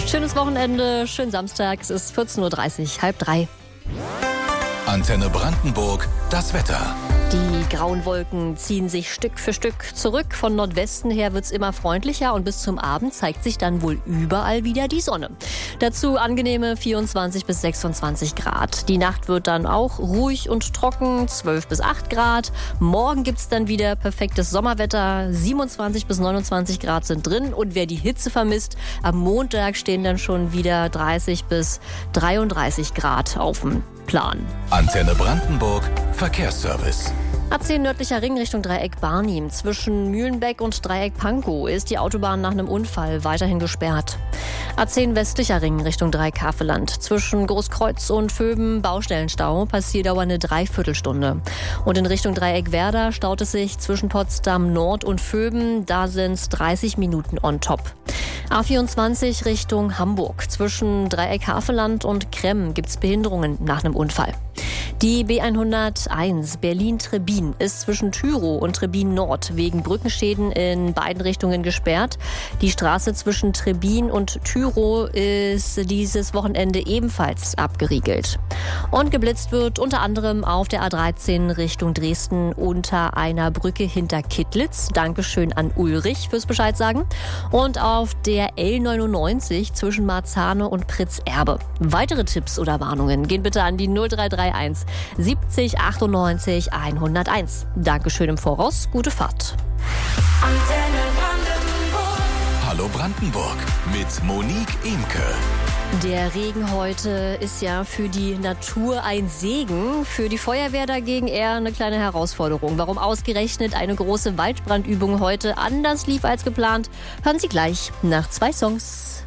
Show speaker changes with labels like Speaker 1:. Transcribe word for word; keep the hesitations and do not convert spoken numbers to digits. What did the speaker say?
Speaker 1: Schönes Wochenende, schönen Samstag. Es ist vierzehn Uhr dreißig, halb drei.
Speaker 2: Antenne Brandenburg, das Wetter.
Speaker 1: Die grauen Wolken ziehen sich Stück für Stück zurück. Von Nordwesten her wird's immer freundlicher und bis zum Abend zeigt sich dann wohl überall wieder die Sonne. Dazu angenehme vierundzwanzig bis sechsundzwanzig Grad. Die Nacht wird dann auch ruhig und trocken, zwölf bis acht Grad. Morgen gibt's dann wieder perfektes Sommerwetter, siebenundzwanzig bis neunundzwanzig Grad sind drin. Und wer die Hitze vermisst, am Montag stehen dann schon wieder dreißig bis dreiunddreißig Grad auf dem Plan.
Speaker 2: Antenne Brandenburg, Verkehrsservice.
Speaker 1: A zehn nördlicher Ring Richtung Dreieck Barnim. Zwischen Mühlenbeck und Dreieck Pankow ist die Autobahn nach einem Unfall weiterhin gesperrt. A zehn westlicher Ring Richtung Dreieck Havelland. Zwischen Großkreuz und Vöben Baustellenstau, Passierdauer eine Dreiviertelstunde. Und in Richtung Dreieck Werder staut es sich zwischen Potsdam Nord und Vöben. Da sind es dreißig Minuten on top. A vierundzwanzig Richtung Hamburg. Zwischen Dreieck Havelland und Kremm gibt es Behinderungen nach einem Unfall. Die B hunderteins Berlin-Trebbin ist zwischen Tyrow und Trebbin Nord wegen Brückenschäden in beiden Richtungen gesperrt. Die Straße zwischen Trebbin und Tyrow ist dieses Wochenende ebenfalls abgeriegelt. Und geblitzt wird unter anderem auf der A dreizehn Richtung Dresden unter einer Brücke hinter Kittlitz. Dankeschön an Ulrich fürs Bescheid sagen. Und auf der L neunundneunzig zwischen Marzahne und Pritzerbe. Weitere Tipps oder Warnungen gehen bitte an die null drei drei eins siebzig achtundneunzig hunderteins. Dankeschön im Voraus, gute Fahrt.
Speaker 2: Antenne Brandenburg. Hallo Brandenburg mit Monique Imke.
Speaker 1: Der Regen heute ist ja für die Natur ein Segen, für die Feuerwehr dagegen eher eine kleine Herausforderung. Warum ausgerechnet eine große Waldbrandübung heute anders lief als geplant, hören Sie gleich nach zwei Songs.